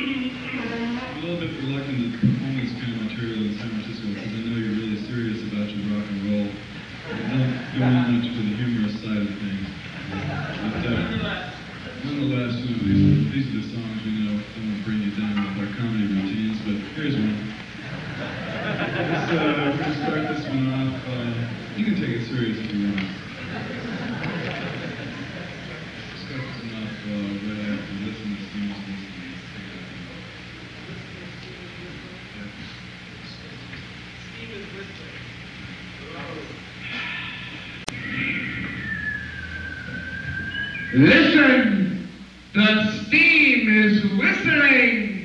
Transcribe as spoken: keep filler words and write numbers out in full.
little bit reluctant to perform this kind of material in San Francisco because I know you're really serious about your rock and roll. I don't go in much for the humorous side of things. But uh, nonetheless, you know, these, these are the songs we know don't want to bring you down with our comedy routines, but here's one. This, uh, we're going to start this one off. Uh, you can take it serious if you want. Start this one off uh, right after listen to Steve's listening. Listen, the steam is whistling.